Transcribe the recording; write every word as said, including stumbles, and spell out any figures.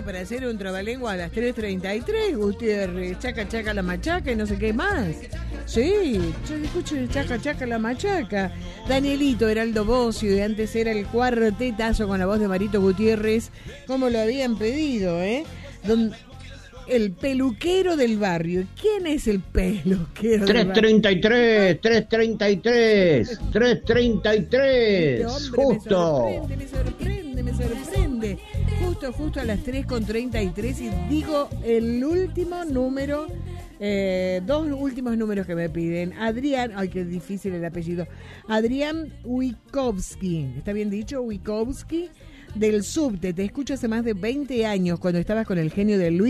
día para hacer un trabalengua a las tres treinta y tres, Gutiérrez, chaca chaca la machaca y no sé qué más. Sí, yo escucho chaca chaca la machaca. Danielito, Heraldo Bocio, y antes era el cuartetazo con la voz de Marito Gutiérrez, como lo habían pedido, ¿eh? Don, el peluquero del barrio. ¿Quién es el peluquero del barrio? tres treinta y tres, tres treinta y tres, tres treinta y tres, justo. Me sorprende, me sorprende, me sorprende. Justo, justo a las tres con treinta y tres y digo el último número, eh, dos últimos números que me piden. Adrián, ay, qué difícil el apellido. Adrián Wikowski, ¿está bien dicho? Wikowski, del Subte. Te escucho hace más de veinte años cuando estabas con el genio de Luis.